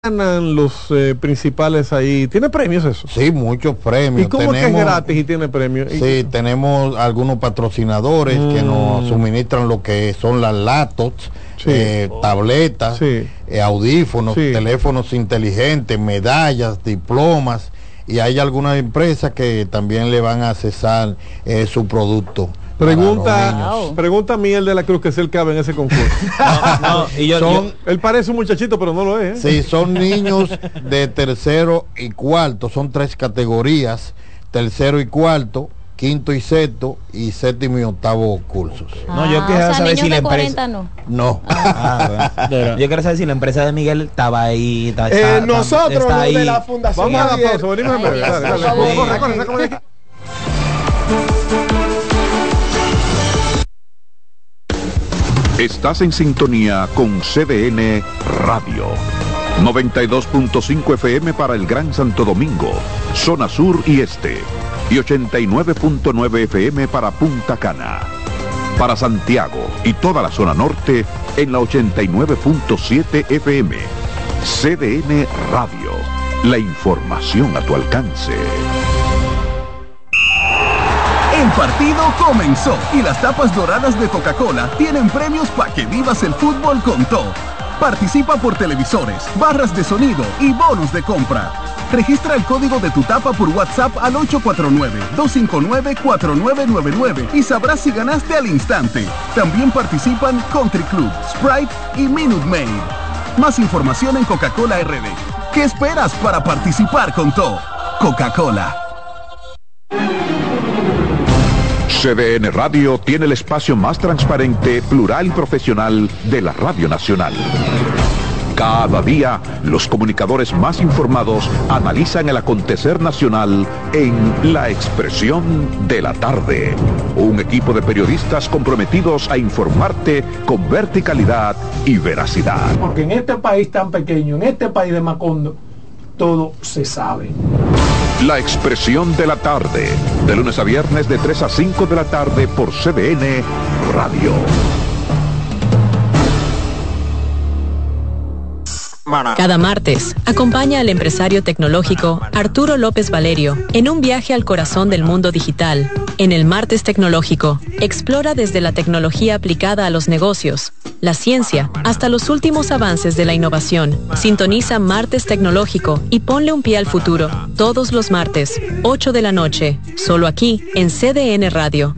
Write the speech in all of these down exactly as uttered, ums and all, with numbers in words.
ganan los eh, principales ahí? ¿Tiene premios eso? Sí, muchos premios. ¿Y cómo tenemos, que es gratis y tiene premios? Sí, tenemos algunos patrocinadores mm. que nos suministran lo que son las laptops, sí. eh, tabletas, sí. eh, audífonos, sí. teléfonos inteligentes, medallas, diplomas, y hay algunas empresas que también le van a cesar eh, su producto. Pregunta, pregunta a Miguel de la Cruz, que es el que cabe en ese concurso. No, no, y yo, son, yo, él parece un muchachito, pero no lo es. ¿eh? Sí, son niños de tercero y cuarto, son tres categorías: tercero y cuarto, quinto y sexto, y séptimo y octavo cursos. Ah, no, yo quería o sea, saber si la empresa no. no. Ah, bueno. Yo quiero saber si la empresa de Miguel estaba ahí. Está, eh, está, nosotros, está ahí. De la fundación. Vamos a la pausa, venimos en breve. Dale, dale, dale. Corre, corre, corre de aquí. Estás en sintonía con C D N Radio. noventa y dos punto cinco F M para el Gran Santo Domingo, zona sur y este. Y ochenta y nueve punto nueve F M para Punta Cana. Para Santiago y toda la zona norte en la ochenta y nueve punto siete F M. C D N Radio. La información a tu alcance. El partido comenzó y las tapas doradas de Coca-Cola tienen premios para que vivas el fútbol con todo. Participa por televisores, barras de sonido y bonos de compra. Registra el código de tu tapa por WhatsApp al ocho cuatro nueve, dos cinco nueve, cuatro nueve nueve nueve y sabrás si ganaste al instante. También participan Country Club, Sprite y Minute Maid. Más información en Coca-Cola R D. ¿Qué esperas para participar con todo? Coca-Cola. C D N Radio tiene el espacio más transparente, plural y profesional de la Radio Nacional. Cada día, los comunicadores más informados analizan el acontecer nacional en La Expresión de la Tarde. Un equipo de periodistas comprometidos a informarte con verticalidad y veracidad. Porque en este país tan pequeño, en este país de Macondo, todo se sabe. La Expresión de la Tarde, de lunes a viernes de tres a cinco de la tarde por C D N Radio. Cada martes, acompaña al empresario tecnológico Arturo López Valerio en un viaje al corazón del mundo digital. En el Martes Tecnológico, explora desde la tecnología aplicada a los negocios, la ciencia, hasta los últimos avances de la innovación. Sintoniza Martes Tecnológico y ponle un pie al futuro. Todos los martes, ocho de la noche, solo aquí en C D N Radio.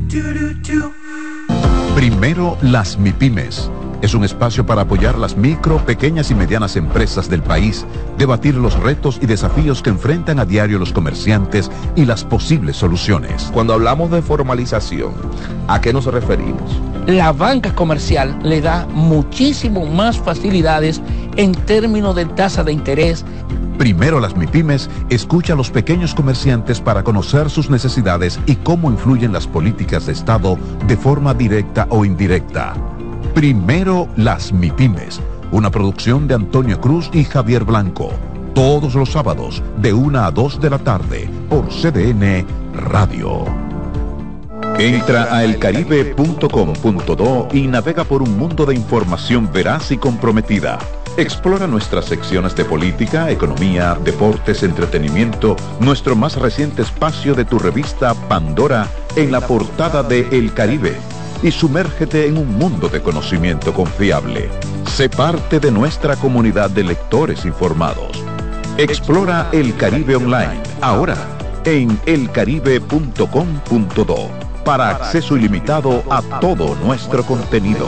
Primero las MIPYMES. Es un espacio para apoyar las micro, pequeñas y medianas empresas del país, debatir los retos y desafíos que enfrentan a diario los comerciantes y las posibles soluciones. Cuando hablamos de formalización, ¿a qué nos referimos? La banca comercial le da muchísimo más facilidades en términos de tasa de interés. Primero las MIPYMES escucha a los pequeños comerciantes para conocer sus necesidades y cómo influyen las políticas de Estado de forma directa o indirecta. Primero las MIPYMES, una producción de Antonio Cruz y Javier Blanco, todos los sábados de una a dos de la tarde por C D N Radio. Entra a elcaribe punto com punto do y navega por un mundo de información veraz y comprometida. Explora nuestras secciones de política, economía, deportes, entretenimiento, nuestro más reciente espacio de tu revista Pandora en la portada de El Caribe. Y sumérgete en un mundo de conocimiento confiable. Sé parte de nuestra comunidad de lectores informados. Explora El Caribe Online, ahora en elcaribe punto com punto do, para acceso ilimitado a todo nuestro contenido.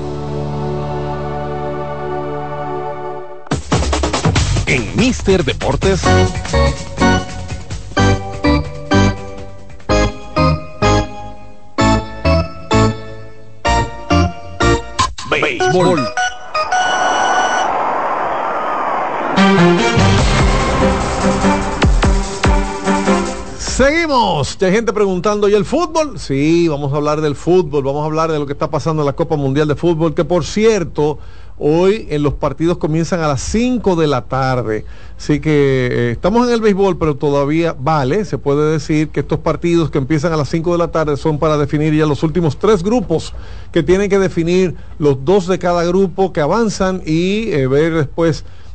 En Mister Deportes... Béisbol. Seguimos. Hay gente preguntando, ¿y el fútbol? Sí, vamos a hablar del fútbol, vamos a hablar de lo que está pasando en la Copa Mundial de Fútbol, que por cierto, hoy en los partidos comienzan a las cinco de la tarde. Así que eh, estamos en el béisbol, pero todavía vale, se puede decir que estos partidos que empiezan a las cinco de la tarde son para definir ya los últimos tres grupos, que tienen que definir los dos de cada grupo que avanzan y eh, ver después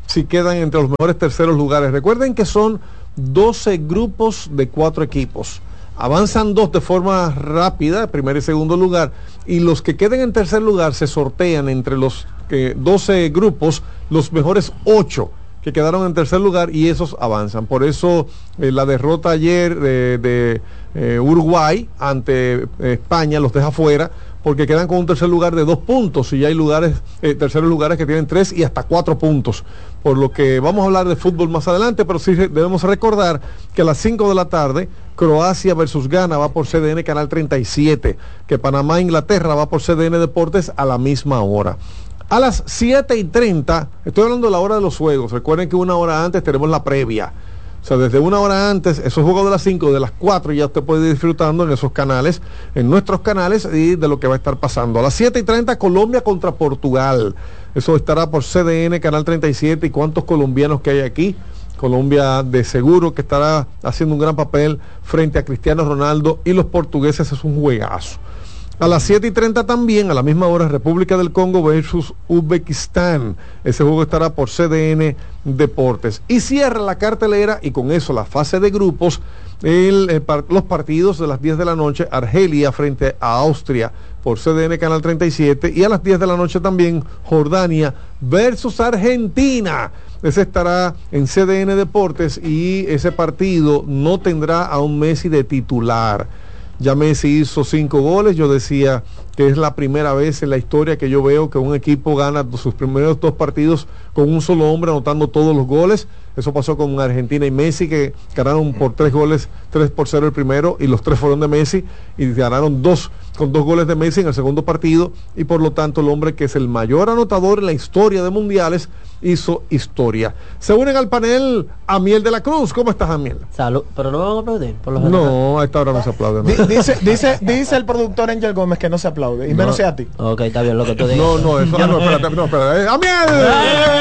si quedan entre los mejores terceros lugares. Recuerden que son doce grupos de cuatro equipos. Avanzan dos de forma rápida, primer y segundo lugar, y los que queden en tercer lugar se sortean entre los eh, doce grupos, los mejores ocho que quedaron en tercer lugar, y esos avanzan. Por eso eh, la derrota ayer de, de eh, Uruguay ante eh, España los deja fuera, porque quedan con un tercer lugar de dos puntos, y ya hay lugares, eh, terceros lugares que tienen tres y hasta cuatro puntos. Por lo que vamos a hablar de fútbol más adelante, pero sí debemos recordar que a las cinco de la tarde, Croacia versus Ghana va por C D N Canal treinta y siete, que Panamá Inglaterra va por C D N Deportes a la misma hora. A las siete y treinta, estoy hablando de la hora de los juegos, recuerden que una hora antes tenemos la previa. O sea, desde una hora antes, esos juegos de las cinco, de las cuatro, ya usted puede ir disfrutando en esos canales, en nuestros canales, y de lo que va a estar pasando. A las siete y treinta, Colombia contra Portugal. Eso estará por C D N, Canal treinta y siete, y cuántos colombianos que hay aquí. Colombia de seguro que estará haciendo un gran papel frente a Cristiano Ronaldo, y los portugueses es un juegazo. A las siete y treinta también, a la misma hora, República del Congo versus Uzbekistán. Ese juego estará por C D N Deportes. Y cierra la cartelera, y con eso la fase de grupos, el, el, los partidos de las diez de la noche, Argelia frente a Austria por C D N Canal treinta y siete, y a las diez de la noche también Jordania versus Argentina. Ese estará en C D N Deportes, y ese partido no tendrá a un Messi de titular. Ya Messi hizo cinco goles. Yo decía que es la primera vez en la historia que yo veo que un equipo gana sus primeros dos partidos con un solo hombre anotando todos los goles. Eso pasó con Argentina y Messi, que ganaron por tres goles, tres por cero el primero, y los tres fueron de Messi, y ganaron dos con dos goles de Messi en el segundo partido, y por lo tanto el hombre que es el mayor anotador en la historia de mundiales hizo historia. Se unen al panel Amiel de la Cruz. ¿Cómo estás, Amiel? Salud, pero no van a aplaudir por lo No, a esta hora no se aplaude. No. Dice, dice, dice el productor Angel Gómez que no se aplaude, y menos no. sea a ti. Ok, está bien lo que tú digas. No, no, eso, ah, no, espérate, no, espérate. ¡Amiel!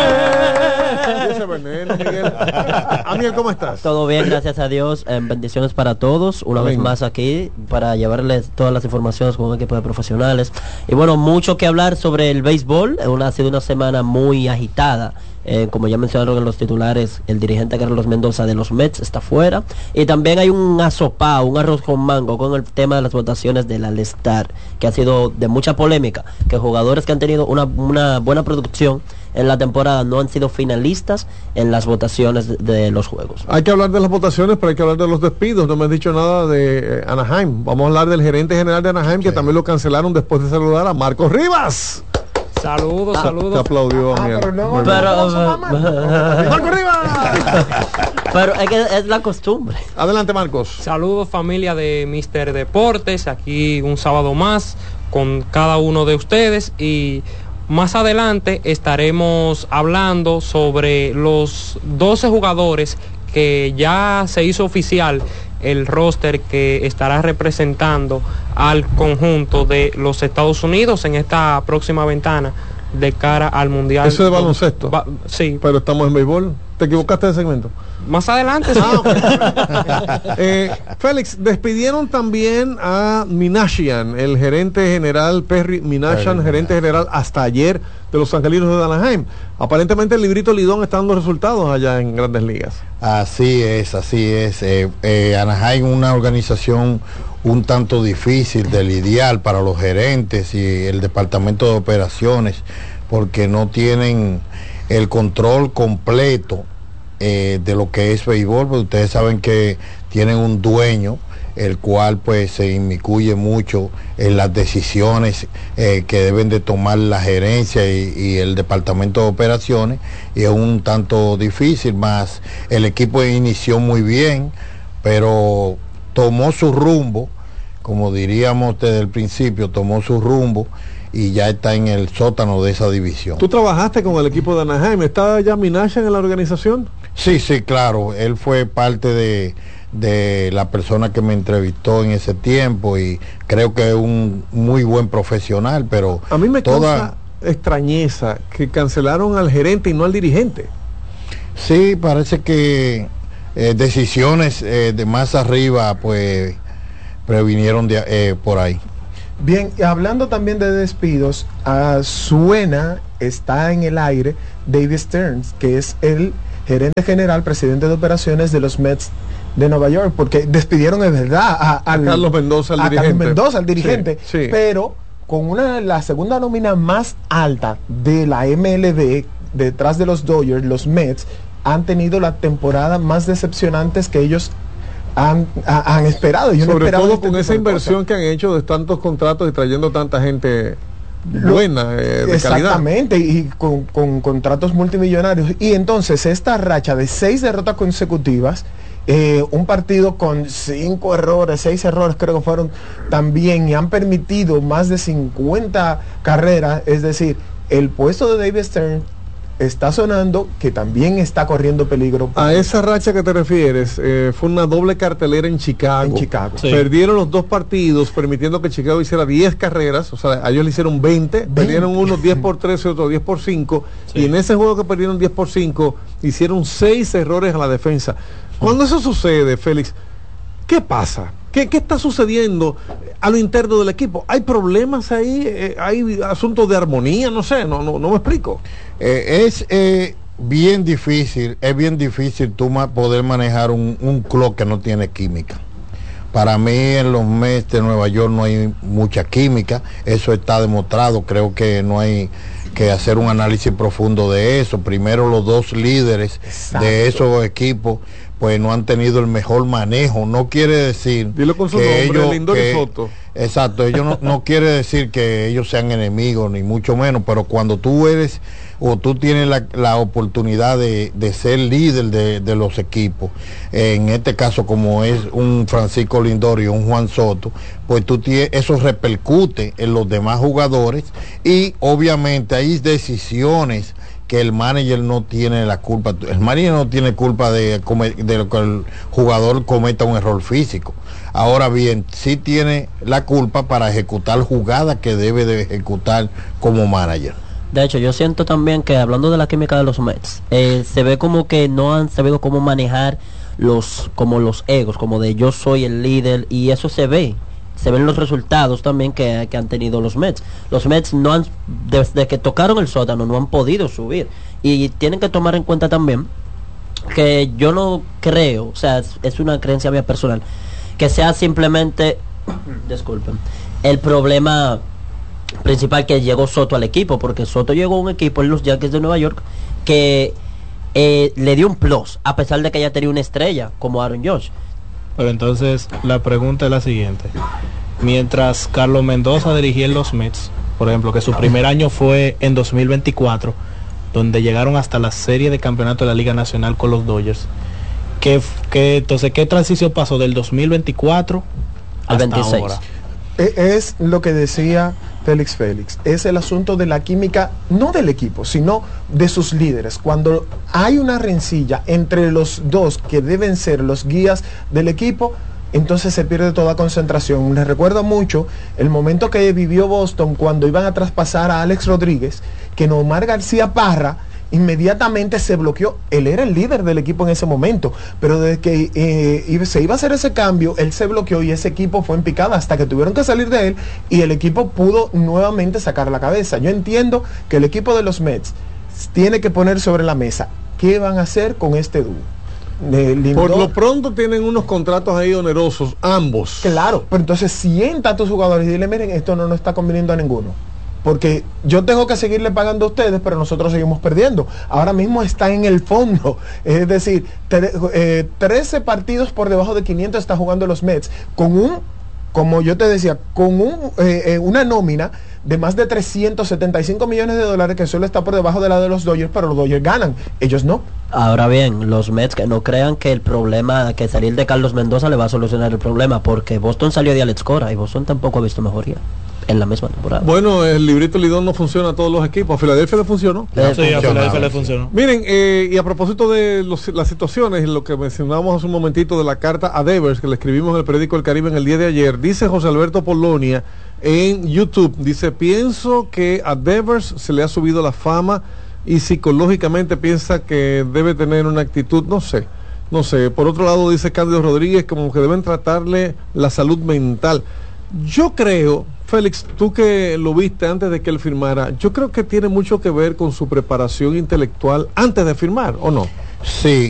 Ese veneno, Miguel. Amiel, ¿cómo estás? Todo bien, gracias a Dios. Eh, bendiciones para todos. Una Amén. Vez más aquí para llevarles todas las informaciones con un equipo de profesionales. Y bueno, mucho que hablar sobre el béisbol. Una, ha sido una semana muy agitada. Eh, como ya mencionaron en los titulares, el dirigente Carlos Mendoza de los Mets está fuera, y también hay un asopao, un arroz con mango con el tema de las votaciones del All-Star, que ha sido de mucha polémica, que jugadores que han tenido una, una buena producción en la temporada no han sido finalistas en las votaciones de, de los juegos. Hay que hablar de las votaciones, pero hay que hablar de los despidos. No me has dicho nada de eh, Anaheim. Vamos a hablar del gerente general de Anaheim, sí, que también lo cancelaron después de saludar a Marcos Rivas. Saludos, ah, saludos. Te aplaudió, ah, pero no, pero, Marcos Rivas. Pero es que es la costumbre. Adelante, Marcos. Saludos, familia de míster Deportes. Aquí un sábado más con cada uno de ustedes, y más adelante estaremos hablando sobre los doce jugadores que ya se hizo oficial el roster que estará representando al conjunto de los Estados Unidos en esta próxima ventana de cara al Mundial. Eso es de baloncesto. Ba sí. Pero estamos en béisbol. ¿Te equivocaste de segmento? Más adelante, sí. Ah, okay. eh, Félix, despidieron también a Minasian, el gerente general, Perry Minasian, gerente general hasta ayer de los Angelinos de Anaheim. Aparentemente el librito Lidón está dando resultados allá en Grandes Ligas. Así es, así es. Eh, eh, Anaheim, una organización un tanto difícil de lidiar para los gerentes y el departamento de operaciones, porque no tienen el control completo eh, de lo que es béisbol, porque ustedes saben que tienen un dueño el cual pues se inmiscuye mucho en las decisiones eh, que deben de tomar la gerencia y, y el departamento de operaciones, y es un tanto difícil. Más el equipo inició muy bien, pero tomó su rumbo, como diríamos desde el principio, tomó su rumbo y ya está en el sótano de esa división. ¿Tú trabajaste con el equipo de Anaheim? ¿Está ya Minasian en la organización? Sí, sí, claro. Él fue parte de, de la persona que me entrevistó en ese tiempo, y creo que es un muy buen profesional, pero a mí me toda... causa extrañeza que cancelaron al gerente y no al dirigente. Sí, parece que eh, decisiones eh, de más arriba pues previnieron de, eh, por ahí. Bien, hablando también de despidos, uh, suena, está en el aire, David Stearns, que es el gerente general, presidente de operaciones de los Mets de Nueva York, porque despidieron de verdad a, a, a Carlos Mendoza, el a dirigente. Carlos Mendoza, el dirigente, sí, sí. pero con una la segunda nómina más alta de la M L B detrás de los Dodgers, los Mets han tenido la temporada más decepcionantes que ellos han, ha, han esperado. Yo Sobre no todo este con esa inversión que han hecho de tantos contratos y trayendo tanta gente buena, eh, de exactamente, calidad. Y con, con contratos multimillonarios. Y entonces esta racha de seis derrotas consecutivas, eh, un partido con cinco errores, seis errores creo que fueron también, y han permitido más de cincuenta carreras, es decir, el puesto de David Stern está sonando que también está corriendo peligro. A esa racha que te refieres, eh, fue una doble cartelera en Chicago. En Chicago. Sí. Perdieron los dos partidos, permitiendo que Chicago hiciera diez carreras, o sea, a ellos le hicieron veinte, veinte. Perdieron unos diez por tres y otros diez por cinco, sí. Y en ese juego que perdieron diez por cinco, hicieron seis errores a la defensa. Cuando eso sucede, Félix, ¿qué pasa? ¿Qué, ¿Qué está sucediendo a lo interno del equipo? ¿Hay problemas ahí? Eh, ¿Hay asuntos de armonía? No sé, no, no, no me explico. Eh, es eh, bien difícil, es bien difícil tú ma- poder manejar un, un club que no tiene química. Para mí en los Mets de Nueva York no hay mucha química, eso está demostrado, creo que no hay que hacer un análisis profundo de eso. Primero, los dos líderes Exacto. de esos equipos pues no han tenido el mejor manejo. No quiere decir Dilo con su que nombre, ellos Lindor que, y Soto. Exacto, ellos no, no quiere decir que ellos sean enemigos ni mucho menos, pero cuando tú eres o tú tienes la, la oportunidad de, de ser líder de, de los equipos, en este caso como es un Francisco Lindor y un Juan Soto, pues tú tienes, eso repercute en los demás jugadores y obviamente hay decisiones que el manager no tiene la culpa. El manager no tiene culpa de, de lo que el jugador cometa un error físico. Ahora bien, sí tiene la culpa para ejecutar jugadas que debe de ejecutar como manager. De hecho, yo siento también que hablando de la química de los Mets, eh, se ve como que no han sabido cómo manejar los como los egos, como de yo soy el líder, y eso se ve. Se ven los resultados también que, que han tenido los Mets. Los Mets no han, desde que tocaron el sótano, no han podido subir. Y tienen que tomar en cuenta también que yo no creo, o sea, es, es una creencia mía personal, que sea simplemente, disculpen, el problema principal que llegó Soto al equipo, porque Soto llegó a un equipo en los Yankees de Nueva York que eh, le dio un plus, a pesar de que ya tenía una estrella como Aaron Judge. Pero entonces la pregunta es la siguiente: mientras Carlos Mendoza dirigía en los Mets, por ejemplo, que su primer año fue en dos mil veinticuatro, donde llegaron hasta la serie de campeonato de la Liga Nacional con los Dodgers, ¿qué, qué, entonces qué transición pasó del dos mil veinticuatro al veintiséis? Ahora? Es lo que decía Félix Félix, es el asunto de la química, no del equipo, sino de sus líderes. Cuando hay una rencilla entre los dos que deben ser los guías del equipo, entonces se pierde toda concentración. Les recuerdo mucho el momento que vivió Boston cuando iban a traspasar a Alex Rodríguez, que Nomar García Parra inmediatamente se bloqueó. Él era el líder del equipo en ese momento, pero desde que eh, se iba a hacer ese cambio, él se bloqueó y ese equipo fue en picada hasta que tuvieron que salir de él y el equipo pudo nuevamente sacar la cabeza. Yo entiendo que el equipo de los Mets tiene que poner sobre la mesa qué van a hacer con este dúo. Por lo pronto tienen unos contratos ahí onerosos, ambos. Claro, pero entonces sienta a tus jugadores y dile, miren, esto no nos está conveniendo a ninguno. Porque yo tengo que seguirle pagando a ustedes, pero nosotros seguimos perdiendo. Ahora mismo está en el fondo. Es decir, tre eh, trece partidos por debajo de quinientos está jugando los Mets. Con un, como yo te decía, con un, eh, eh, una nómina de más de trescientos setenta y cinco millones de dólares que solo está por debajo de la de los Dodgers, pero los Dodgers ganan. Ellos no. Ahora bien, los Mets que no crean que el problema, que salir de Carlos Mendoza le va a solucionar el problema, porque Boston salió de Alex Cora y Boston tampoco ha visto mejoría en la misma temporada. Bueno, el librito Lidón no funciona a todos los equipos. A Filadelfia le funcionó. Sí, a Filadelfia le funcionó. Miren, eh, y a propósito de los, las situaciones, lo que mencionábamos hace un momentito de la carta a Devers, que le escribimos en el periódico El Caribe en el día de ayer, dice José Alberto Polonia en YouTube, dice, pienso que a Devers se le ha subido la fama y psicológicamente piensa que debe tener una actitud, no sé, no sé. Por otro lado, dice Cándido Rodríguez, como que deben tratarle la salud mental. Yo creo, Félix, tú que lo viste antes de que él firmara, yo creo que tiene mucho que ver con su preparación intelectual antes de firmar, ¿o no? Sí,